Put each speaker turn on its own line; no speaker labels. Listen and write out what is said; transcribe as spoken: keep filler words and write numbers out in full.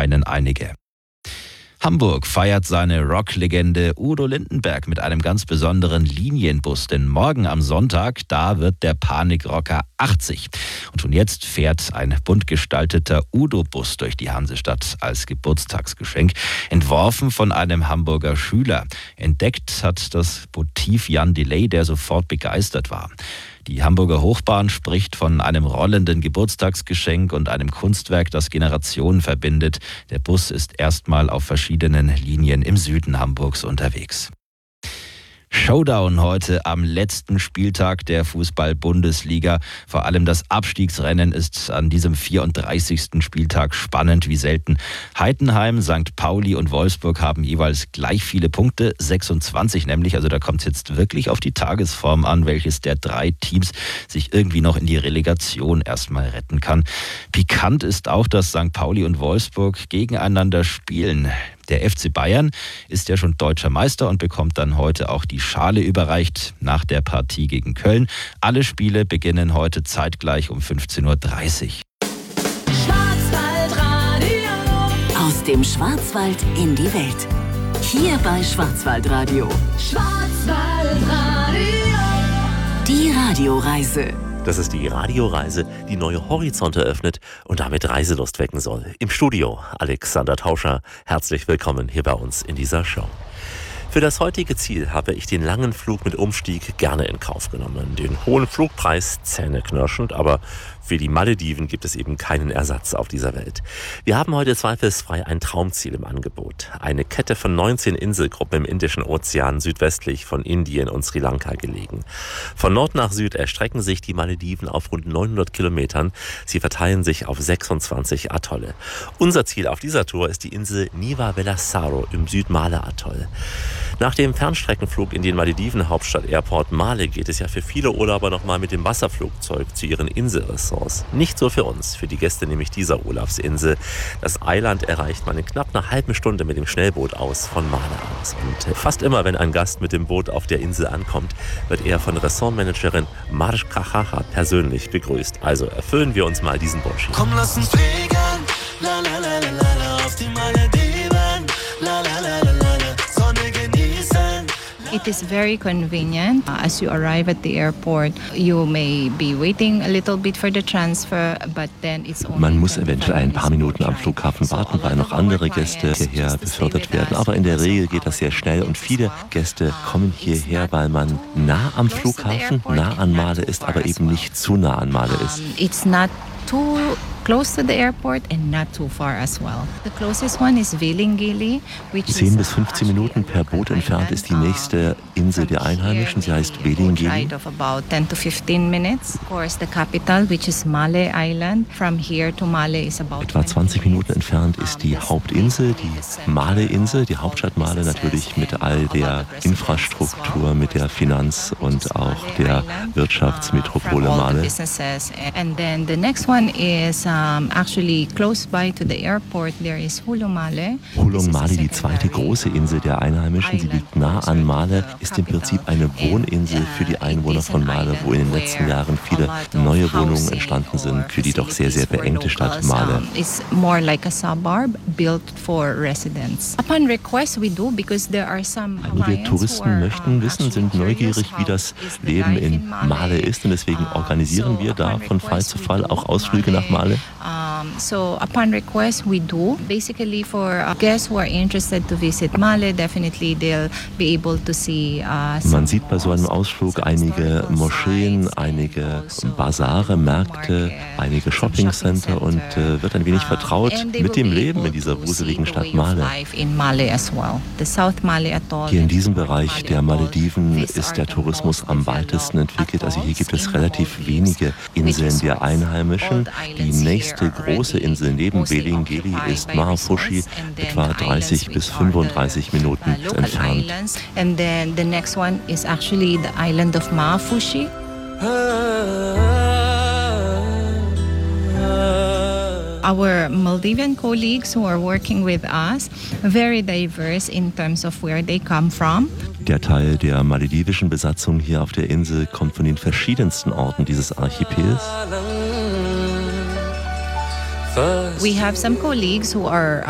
meinen einige. Hamburg feiert seine Rocklegende Udo Lindenberg mit einem ganz besonderen Linienbus. Denn morgen am Sonntag, da wird der Panikrocker achtzig. Und schon jetzt fährt ein bunt gestalteter Udo-Bus durch die Hansestadt als Geburtstagsgeschenk. Entworfen von einem Hamburger Schüler. Entdeckt hat das Motiv Jan Delay, der sofort begeistert war. Die Hamburger Hochbahn spricht von einem rollenden Geburtstagsgeschenk und einem Kunstwerk, das Generationen verbindet. Der Bus ist erstmal auf verschiedenen Linien im Süden Hamburgs unterwegs. Showdown heute am letzten Spieltag der Fußball-Bundesliga. Vor allem das Abstiegsrennen ist an diesem vierunddreißigsten Spieltag spannend wie selten. Heidenheim, Sankt Pauli und Wolfsburg haben jeweils gleich viele Punkte, sechsundzwanzig nämlich. Also da kommt es jetzt wirklich auf die Tagesform an, welches der drei Teams sich irgendwie noch in die Relegation erstmal retten kann. Pikant ist auch, dass Sankt Pauli und Wolfsburg gegeneinander spielen. Der F C Bayern ist ja schon deutscher Meister und bekommt dann heute auch die Schale überreicht nach der Partie gegen Köln. Alle Spiele beginnen heute zeitgleich um fünfzehn Uhr dreißig.
Schwarzwaldradio. Aus dem Schwarzwald in die Welt. Hier bei Schwarzwaldradio. Schwarzwaldradio. Die Radioreise.
Das ist die Radioreise, die neue Horizonte eröffnet und damit Reiselust wecken soll. Im Studio Alexander Tauscher. Herzlich willkommen hier bei uns in dieser Show. Für das heutige Ziel habe ich den langen Flug mit Umstieg gerne in Kauf genommen. Den hohen Flugpreis zähneknirschend, aber für die Malediven gibt es eben keinen Ersatz auf dieser Welt. Wir haben heute zweifelsfrei ein Traumziel im Angebot. Eine Kette von neunzehn Inselgruppen im Indischen Ozean südwestlich von Indien und Sri Lanka gelegen. Von Nord nach Süd erstrecken sich die Malediven auf rund neunhundert Kilometern. Sie verteilen sich auf sechsundzwanzig Atolle. Unser Ziel auf dieser Tour ist die Insel Niva Velasaro im Südmale-Atoll. Nach dem Fernstreckenflug in den Malediven-Hauptstadt Airport Male geht es ja für viele Urlauber nochmal mit dem Wasserflugzeug zu ihren Inselressorts. Nicht so für uns, für die Gäste nämlich dieser Urlaubsinsel. Das Eiland erreicht man in knapp einer halben Stunde mit dem Schnellboot aus von Male aus. Und fast immer, wenn ein Gast mit dem Boot auf der Insel ankommt, wird er von Ressortmanagerin Marsh Kachacha persönlich begrüßt. Also erfüllen wir uns mal diesen Wunsch.
Komm, lass uns fliegen, la la la la la, auf die Malediven, la la la la la, Sonne genießen.
It is very convenient. Uh, as you arrive at the airport, you may be waiting a little bit for the transfer, but then it's only
Man muss eventuell ein paar Minuten am Flughafen warten, weil noch andere Gäste hierher befördert werden. Aber in der Regel geht das sehr schnell und viele Gäste kommen hierher, weil man nah am Flughafen, nah an Male ist, aber eben nicht zu nah an Male ist.
It's not too close to the airport and not too far as well. The closest one is Velingili, which is
zehn bis fünfzehn Minuten per Boot entfernt ist die nächste Insel der Einheimischen. Sie heißt Velingili.
of about ten to fifteen minutes. Of course, the capital, which is Male Island. From here to Male is about
Etwa zwanzig Minuten entfernt ist die Hauptinsel, die Male-Insel, die Hauptstadt Male natürlich mit all der Infrastruktur, mit der Finanz- und auch der Wirtschaftsmetropole Male.
And then the next one is um, actually close by to the airport. There is Hulung Male.
Hulung Male, die zweite große Insel der Einheimischen. Sie liegt nah an Male, ist im Prinzip eine Wohninsel für die Einwohner von Male, wo in den letzten Jahren viele neue Wohnungen entstanden sind für die doch sehr, sehr beengte Stadt Male.
It's more like a suburb built for residents. Upon request we do because there are some
Einige Touristen möchten wissen, sind neugierig, wie das Leben in Male ist und deswegen organisieren wir da von Fall zu Fall auch Ausflüge nach Male.
Um, so upon request we do. Basically for uh, guests who are interested to visit Male, definitely they'll be able to see uh,
Man sieht bei so einem Ausflug einige Moscheen, einige Basare, Märkte, einige Shoppingcenter und äh, wird ein wenig vertraut mit dem Leben in dieser wuseligen Stadt Male. Hier in diesem Bereich der Malediven ist der Tourismus am weitesten entwickelt. Also hier gibt es relativ wenige Inseln der Einheimischen. Die nächste große Insel neben Velingili ist Maafushi, etwa dreißig bis fünfunddreißig Minuten entfernt.
And then the next one is actually the island of Maafushi. Our Maldivian colleagues who are working with us, very diverse in terms of where they come from.
Der Teil der maledivischen Besatzung hier auf der Insel kommt von den verschiedensten Orten dieses Archipels.
We have some colleagues who are